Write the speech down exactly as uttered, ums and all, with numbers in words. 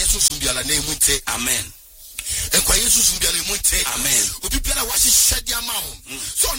yesu sumbiala na emunte amen enkwa yesu sumbiala emunte amen obi biara wa hyehyɛ de ama ho so